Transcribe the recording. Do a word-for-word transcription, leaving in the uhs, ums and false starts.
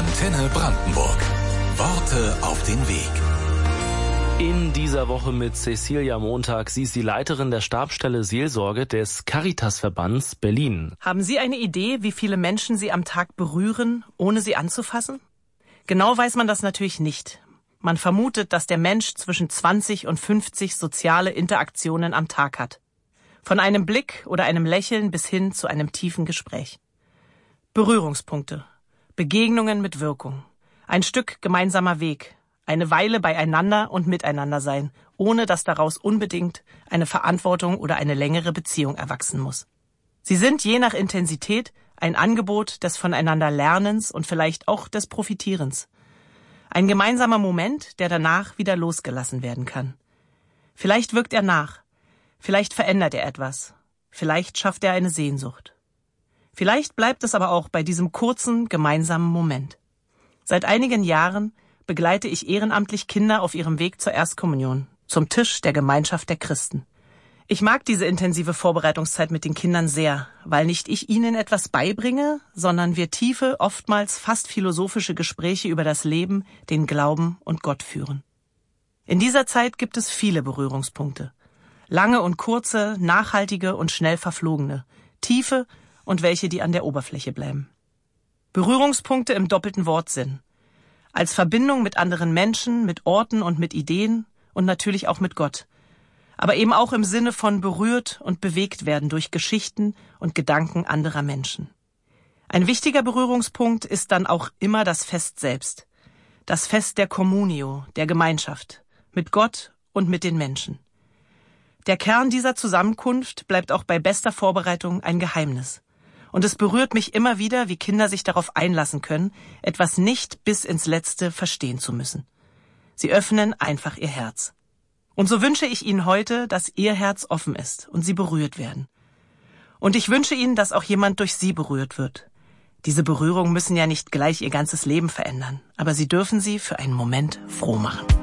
Antenne Brandenburg. Worte auf den Weg. In dieser Woche mit Cecilia Montag. Sie ist die Leiterin der Stabsstelle Seelsorge des Caritasverbands Berlin. Haben Sie eine Idee, wie viele Menschen Sie am Tag berühren, ohne sie anzufassen? Genau weiß man das natürlich nicht. Man vermutet, dass der Mensch zwischen zwanzig und fünfzig soziale Interaktionen am Tag hat. Von einem Blick oder einem Lächeln bis hin zu einem tiefen Gespräch. Berührungspunkte, Begegnungen mit Wirkung, ein Stück gemeinsamer Weg, eine Weile beieinander und miteinander sein, ohne dass daraus unbedingt eine Verantwortung oder eine längere Beziehung erwachsen muss. Sie sind je nach Intensität ein Angebot des voneinander Lernens und vielleicht auch des Profitierens. Ein gemeinsamer Moment, der danach wieder losgelassen werden kann. Vielleicht wirkt er nach, vielleicht verändert er etwas, vielleicht schafft er eine Sehnsucht. Vielleicht bleibt es aber auch bei diesem kurzen, gemeinsamen Moment. Seit einigen Jahren begleite ich ehrenamtlich Kinder auf ihrem Weg zur Erstkommunion, zum Tisch der Gemeinschaft der Christen. Ich mag diese intensive Vorbereitungszeit mit den Kindern sehr, weil nicht ich ihnen etwas beibringe, sondern wir tiefe, oftmals fast philosophische Gespräche über das Leben, den Glauben und Gott führen. In dieser Zeit gibt es viele Berührungspunkte. Lange und kurze, nachhaltige und schnell verflogene, tiefe und welche, die an der Oberfläche bleiben. Berührungspunkte im doppelten Wortsinn. Als Verbindung mit anderen Menschen, mit Orten und mit Ideen und natürlich auch mit Gott. Aber eben auch im Sinne von berührt und bewegt werden durch Geschichten und Gedanken anderer Menschen. Ein wichtiger Berührungspunkt ist dann auch immer das Fest selbst. Das Fest der Communio, der Gemeinschaft, mit Gott und mit den Menschen. Der Kern dieser Zusammenkunft bleibt auch bei bester Vorbereitung ein Geheimnis. Und es berührt mich immer wieder, wie Kinder sich darauf einlassen können, etwas nicht bis ins Letzte verstehen zu müssen. Sie öffnen einfach ihr Herz. Und so wünsche ich Ihnen heute, dass Ihr Herz offen ist und Sie berührt werden. Und ich wünsche Ihnen, dass auch jemand durch Sie berührt wird. Diese Berührungen müssen ja nicht gleich Ihr ganzes Leben verändern, aber sie dürfen Sie für einen Moment froh machen.